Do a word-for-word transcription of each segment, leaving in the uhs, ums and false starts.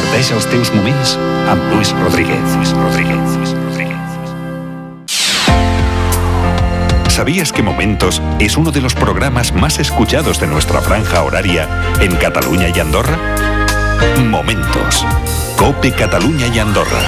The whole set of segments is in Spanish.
Comparteix els teus moments amb Luis Rodríguez. Luis Rodríguez. Luis Rodríguez. ¿Sabías que Momentos es uno de los programas más escuchados de nuestra franja horaria en Cataluña y Andorra? Momentos. COPE Cataluña y Andorra.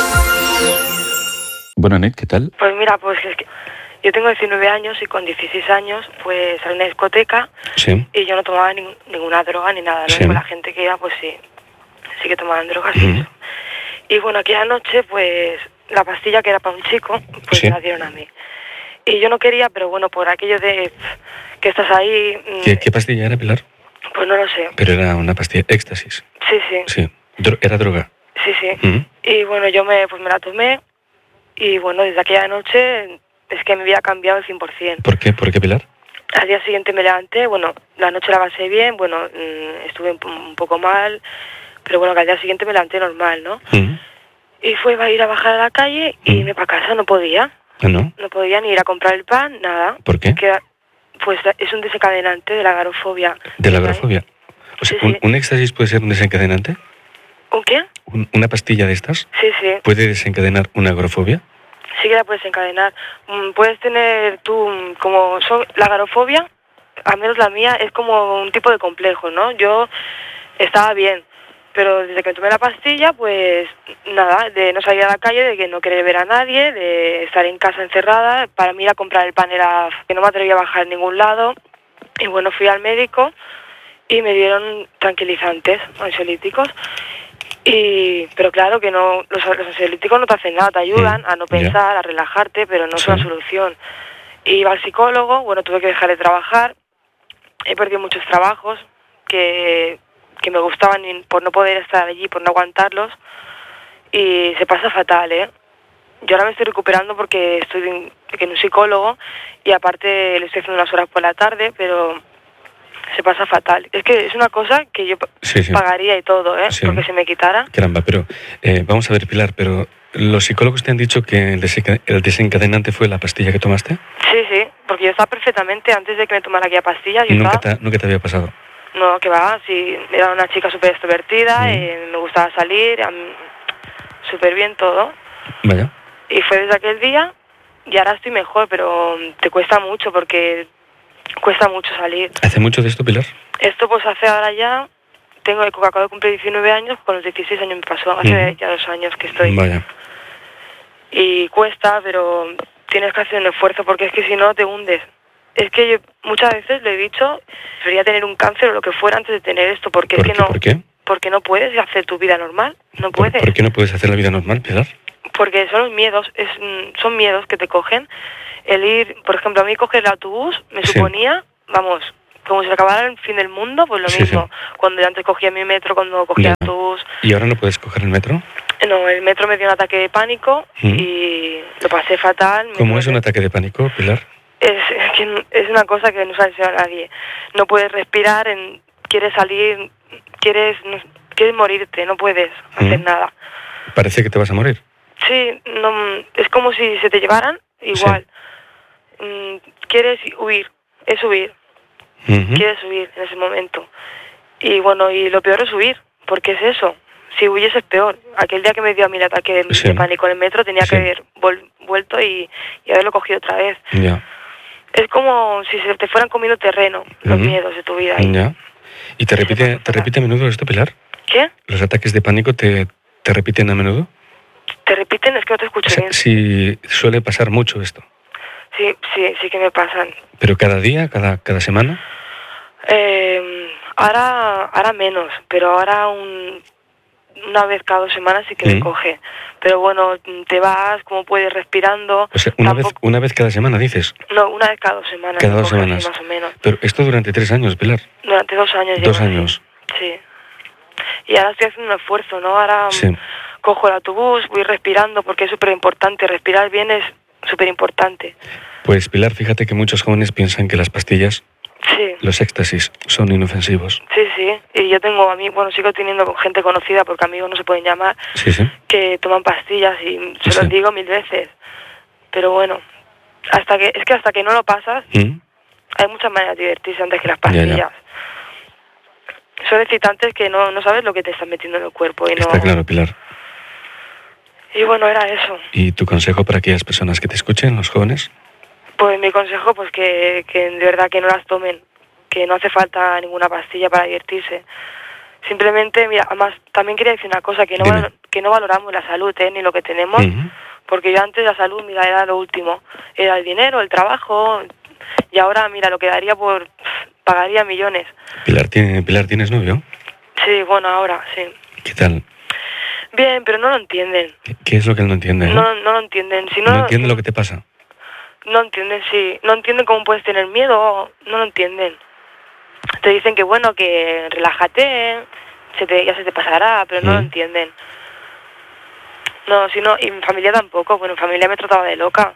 Bueno, Anet, ¿qué tal? Pues mira, pues es que yo tengo diecinueve años y con dieciséis años pues salí a una discoteca, sí, y yo no tomaba ning- ninguna droga ni nada, ¿no? Sí. Y con la gente que iba pues sí, sí que tomaban drogas y Ujú. eso. Y bueno, aquella noche pues la pastilla que era para un chico, pues Sí. me la dieron a mí. Y yo no quería, pero bueno, por aquello de pff, que estás ahí, mm, ¿Qué, qué pastilla era, Pilar? pues no lo sé. Pero era una pastilla éxtasis. Sí, sí, Sí, Dro- era droga. sí, sí. Ujú. Y bueno, yo me pues me la tomé y bueno, desde aquella noche es que mi vida ha cambiado al cien por ciento. ¿Por qué? ¿Por qué, Pilar? Al día siguiente me levanté, bueno, la noche la pasé bien, bueno, mmm, estuve un, un poco mal, pero bueno, que al día siguiente me levanté normal, ¿no? Ujú. Y fue a ir a bajar a la calle y Mm. irme para casa, no podía. Ah, ¿no? No podía ni ir a comprar el pan, nada. ¿Por qué? Que, pues es un desencadenante de la agorafobia. ¿De la agorafobia? O sea, Sí, ¿un, sí. ¿un éxtasis puede ser un desencadenante? ¿Un qué? ¿Un- ¿Una pastilla de estas Sí, sí, puede desencadenar una agorafobia? sí que la puedes encadenar. Mm, puedes tener tú, mm, como son, la agorafobia, al menos la mía, es como un tipo de complejo, ¿no? Yo estaba bien, pero desde que me tomé la pastilla, pues nada, de no salir a la calle, de que no querer ver a nadie, de estar en casa encerrada. Para mí ir a comprar el pan era que no me atrevía a bajar a ningún lado. Y bueno, fui al médico y me dieron tranquilizantes, ansiolíticos. Y, pero claro que no, los, los ansiolíticos no te hacen nada, te ayudan Mm, a no ya. pensar, a relajarte, pero no es Sí. una solución. Y iba al psicólogo, bueno, tuve que dejar de trabajar, he perdido muchos trabajos que, que me gustaban y por no poder estar allí, por no aguantarlos, y se pasa fatal, ¿eh? Yo ahora me estoy recuperando porque estoy en, en un psicólogo y aparte le estoy haciendo unas horas por la tarde, pero se pasa fatal. Es que es una cosa que yo pa- Sí, sí. pagaría y todo, ¿eh? Sí. Porque se me quitara. Caramba, pero eh, vamos a ver, Pilar, pero ¿los psicólogos te han dicho que el, desenca- el desencadenante fue la pastilla que tomaste? Sí, sí, porque yo estaba perfectamente antes de que me tomara aquella pastilla. Yo Nunca estaba... te, nunca te había pasado. No, que va, sí, era una chica súper extrovertida, Mm. eh, me gustaba salir, a mí- súper bien todo. Vaya. Y fue desde aquel día y ahora estoy mejor, pero te cuesta mucho porque cuesta mucho salir. ¿Hace mucho de esto, Pilar? Esto pues hace ahora ya, tengo que acabo de cumplir diecinueve años, con los dieciséis años me pasó, hace Ujú. ya dos años que estoy. Vaya. Y cuesta, pero tienes que hacer un esfuerzo porque es que si no te hundes. Es que yo muchas veces le he dicho, debería tener un cáncer o lo que fuera antes de tener esto, porque ¿Por es qué? que no, ¿Por qué? porque no puedes hacer tu vida normal, no ¿Por, puedes. por qué no puedes hacer la vida normal, Pilar? Porque son los miedos, es, mm, son miedos que te cogen. El ir, por ejemplo, a mí coger el autobús me Sí. suponía, vamos, como si se acabara el fin del mundo, pues lo Sí, mismo. Cuando yo antes cogía mi metro, cuando cogía Ya. el autobús, ¿Y ahora no puedes coger el metro? no, el metro me dio un ataque de pánico Mm. y lo pasé fatal. me ¿Cómo tuve es un que- ataque de pánico, Pilar? Es, es que n- es una cosa que no sabe si a nadie. No puedes respirar, en, quieres salir, quieres, no- quieres morirte, no puedes hacer Mm. nada. Parece que te vas a morir. Sí, no, es como si se te llevaran igual. Mm, quieres huir, es huir, Ujú. quieres huir en ese momento. Y bueno, y lo peor es huir, porque es eso. Si huyes es peor. Aquel día que me dio a mí el ataque de, Sí. de pánico en el metro tenía Sí. que haber vol- vuelto y, y haberlo cogido otra vez. Ya. Es como si se te fueran comiendo terreno los Ujú. miedos de tu vida. Y- Ya. ¿Y te Se repite, pasa te fatal. repite a menudo esto, Pilar? ¿Qué? ¿Los ataques de pánico te, te repiten a menudo? ¿Te repiten? Es que no te O escucho sea, bien. sí, suele pasar mucho esto. Sí, sí, sí que me pasan. ¿Pero cada día, cada, cada semana? Eh, ahora, ahora menos, pero ahora un, una vez cada dos semanas sí que me Mm. coge. Pero bueno, te vas, como puedes, respirando. O sea, una vez, Tampoco- una vez cada semana, dices. No, una vez cada dos semanas. Cada me dos coge así, semanas. más o menos. Pero esto durante tres años, Pilar. Durante dos años. Dos llevo así. años. Sí. Y ahora estoy haciendo un esfuerzo, ¿no? Ahora Sí. mm, cojo el autobús, voy respirando porque es súper importante. Respirar bien es súper importante. Pues Pilar, fíjate que muchos jóvenes piensan que las pastillas, Sí. los éxtasis, son inofensivos. Sí, sí, y yo tengo a mí, bueno, sigo teniendo gente conocida, porque amigos no se pueden llamar, Sí, sí. que toman pastillas y se Sí. los digo mil veces. Pero bueno, hasta que es que hasta que no lo pasas, ¿Mm? hay muchas maneras de divertirse antes que las Ya, ya. pastillas. son excitantes que no, no sabes lo que te están metiendo en el cuerpo. Y no... Está claro, Pilar. Y bueno, era eso. ¿Y tu consejo para aquellas personas que te escuchen, los jóvenes? Pues mi consejo, pues que, que de verdad que no las tomen, que no hace falta ninguna pastilla para divertirse. Simplemente, mira, además también quería decir una cosa, que no, val, que no valoramos la salud, ¿eh? Ni lo que tenemos, uh-huh. Porque yo antes la salud, mira, era lo último, era el dinero, el trabajo, y ahora, mira, lo que daría por, pagaría millones. Pilar, ¿tiene, Pilar, ¿tienes novio? Sí, bueno, ahora, sí. ¿Qué tal? Bien, pero no lo entienden. ¿Qué es lo que él no entiende? No, no, no lo entienden. Si no, ¿No entiende lo que te pasa? No entienden, sí. No entienden cómo puedes tener miedo, no lo entienden. Te dicen que bueno, que relájate, se te, ya se te pasará, pero no mm. lo entienden. No, si no, y mi familia tampoco. Bueno, mi familia me trataba de loca.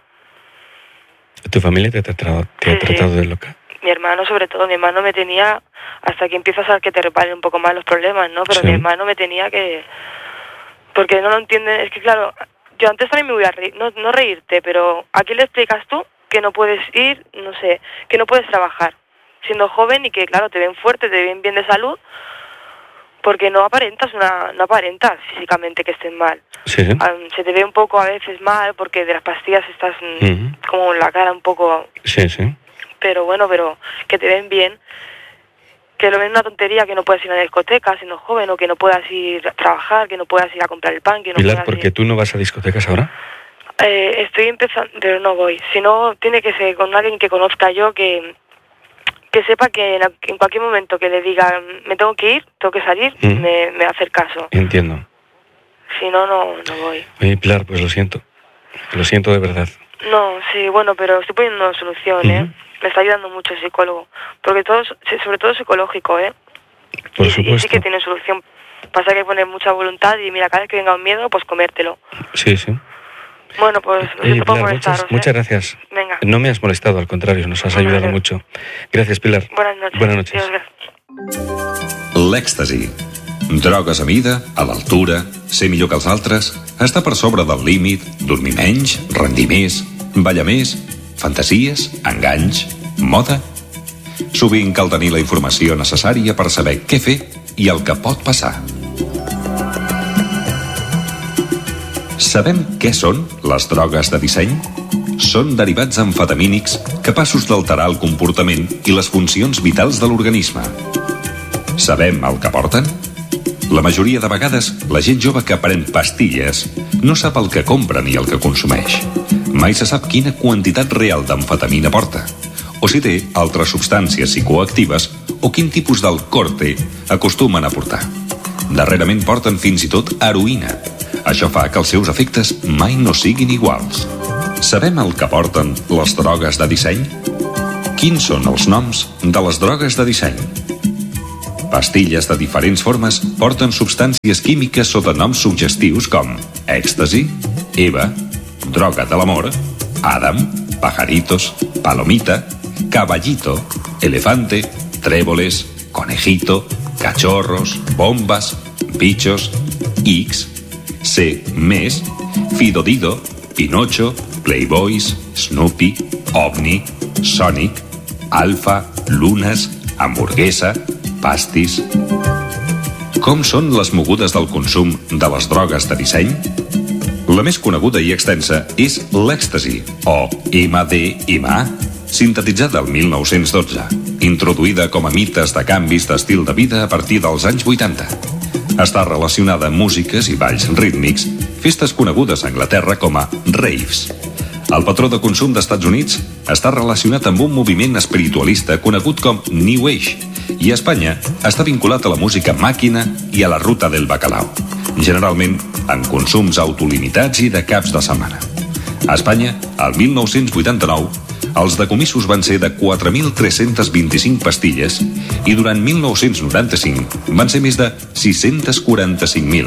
¿Tu familia te ha tratado, te sí, ha tratado sí. de loca? Mi hermano, sobre todo, mi hermano me tenía, hasta que empiezas a que te reparen un poco más los problemas, ¿no? Pero sí. Mi hermano me tenía que... Porque no lo entienden, es que claro, yo antes también me voy a reír, no, no reírte, pero ¿a quién le explicas tú que no puedes ir, no sé, que no puedes trabajar siendo joven y que claro, te ven fuerte, te ven bien de salud, porque no aparentas una, no aparentas físicamente que estés mal. Sí. Um, se te ve un poco a veces mal porque de las pastillas estás uh-huh. como en la cara un poco... Sí, sí. Pero bueno, pero que te ven bien, que lo ven una tontería, que no puedes ir a la discoteca siendo joven, o que no puedas ir a trabajar, que no puedas ir a comprar el pan, que no Pilar, puedas ¿por qué ir... tú no vas a discotecas ahora? Eh, estoy empezando, pero no voy. Si no, tiene que ser con alguien que conozca yo, que que sepa que en, en cualquier momento que le diga me tengo que ir, tengo que salir, ¿Mm? me, me va a hacer caso. Entiendo. Si no, no, no voy. Oye, Pilar, pues lo siento. Lo siento de verdad. No, sí, bueno, pero estoy poniendo solución, ¿eh? Uh-huh. Me está ayudando mucho el psicólogo. Porque todo, sobre todo psicológico, ¿eh? Por y, supuesto. Y sí que tiene solución. Pasa que poner mucha voluntad y mira, cada vez que venga un miedo, pues comértelo. Sí, sí. Bueno, pues no Oye, te puedo Pilar, molestaros, muchas, muchas gracias. Venga. No me has molestado, al contrario, nos has Buenas ayudado noches. mucho. Gracias, Pilar. Buenas noches. Buenas noches. Dios, l'èxtasi. Drogues a mida, a l'altura, ser millor que els altres, estar per sobre del límit, dormir menys, rendir més, ballar més, fantasies, enganys, moda... Sovint cal tenir la informació necessària per saber què fer i el que pot passar. Sabem què són les drogues de disseny? Són derivats amfetamínics capaços d'alterar el comportament i les funcions vitals de l'organisme. Sabem el que porten? La majoria de vegades, la gent jove que pren pastilles no sap el que compra ni el que consumeix. Mai se sap quina quantitat real d'amfetamina porta, o si té altres substàncies psicoactives o quin tipus d'alcohol té acostumen a portar. Darrerament porten fins i tot heroïna. Això fa que els seus efectes mai no siguin iguals. Sabem el que porten les drogues de disseny? Quins són els noms de les drogues de disseny? Pastilles de diferents formes porten substàncies químiques sota noms suggestius com èxtasi, Eva, droga de l'amor, Adam, pajaritos, palomita, caballito, elefante, tréboles, conejito, cachorros, bombas, bichos, X, C, mes, Fidodido, Pinocho, Playboys, Snoopy, OVNI, Sonic, Alfa, Lunes, hamburguesa, pastis... Com són les mogudes del consum de les drogues de disseny? La més coneguda i extensa és l'èxtasi, o ema de ema a, sintetitzada el mil nou-cents dotze, introduïda com a mites de canvis d'estil de vida a partir dels anys vuitanta. Està relacionada amb músiques i balls rítmics, festes conegudes a Anglaterra com a raves. El patró de consum d'Estats Units està relacionat amb un moviment espiritualista conegut com New Age, i a Espanya està vinculat a la música màquina i a la ruta del bacalao, generalment en consums autolimitats i de caps de setmana. A Espanya, el mil nou-cents vuitanta-nou, els decomissos van ser de quatre mil tres-cents vint-i-cinc pastilles i durant mil nou-cents noranta-cinc van ser més de sis-cents quaranta-cinc mil.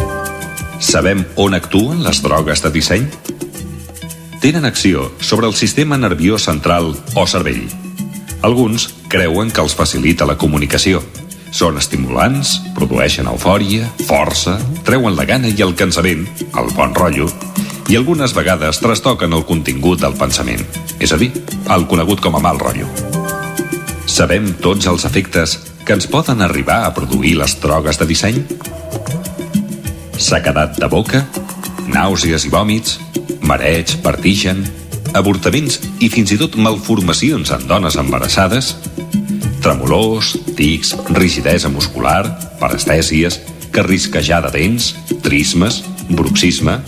Sabem on actuen les drogues de disseny? Tenen acció sobre el sistema nerviós central o cervell. Alguns creuen que els facilita la comunicació. Són estimulants, produeixen eufòria, força, treuen la gana i el cansament, el bon rotllo, i algunes vegades trastoquen el contingut del pensament, és a dir, el conegut com a mal rotllo. Sabem tots els efectes que ens poden arribar a produir les drogues de disseny? Sequedat de boca, nàusees i vòmits, mareig, vertigen, avortaments i fins i tot malformacions en dones embarassades, tremolors, tics, rigidesa muscular, parestèsies, carrisquejar de dents, trismes, bruxisme,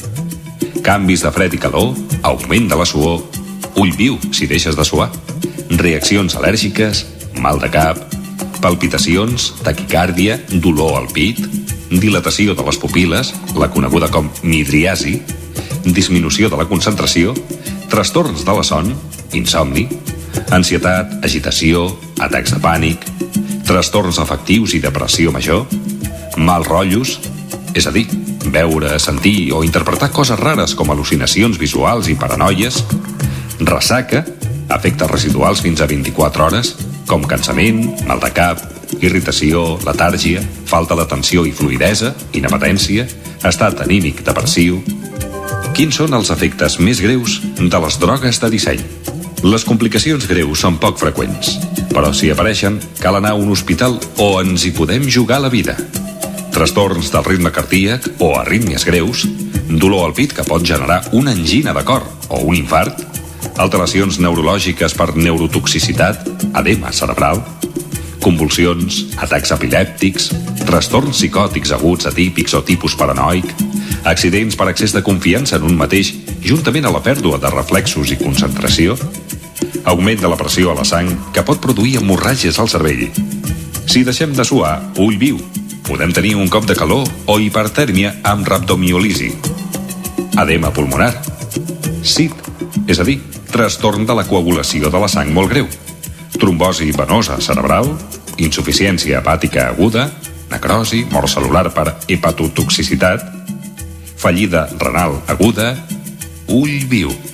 canvis de fred i calor, augment de la suor, ull viu si deixes de suar, reaccions al·lèrgiques, mal de cap, palpitacions, taquicàrdia, dolor al pit, dilatació de les pupil·les, la coneguda com midriasi, disminució de la concentració, trastorns de la son, insomni, ansietat, agitació, atacs de pànic, trastorns afectius i depressió major, mal rotllos, és a dir, veure, sentir o interpretar coses rares com al·lucinacions visuals i paranoies, ressaca, efectes residuals fins a vint-i-quatre hores, com cansament, mal de cap, irritació, letàrgia, falta d'atenció i fluïdesa, inapetència, estat anímic depressiu. Quins són els efectes més greus de les drogues de disseny? Les complicacions greus són poc freqüents, però si apareixen, cal anar a un hospital o ens hi podem jugar la vida. Trastorns del ritme cardíac o arrítmies greus, dolor al pit que pot generar una angina de cor o un infart, alteracions neurològiques per neurotoxicitat, edema cerebral, convulsions, atacs epilèptics, trastorns psicòtics aguts atípics o tipus paranoic, accidents per excés de confiança en un mateix, juntament a la pèrdua de reflexos i concentració, augment de la pressió a la sang que pot produir hemorràgies al cervell. Si deixem de suar, ull viu, podem tenir un cop de calor o hipertèrmia amb rhabdomiòlisi, edema pulmonar, S I D, és a dir, trastorn de la coagulació de la sang molt greu, trombosi venosa cerebral, insuficiència hepàtica aguda, necrosi, mort cel·lular per hepatotoxicitat, fallida renal aguda, ull viu.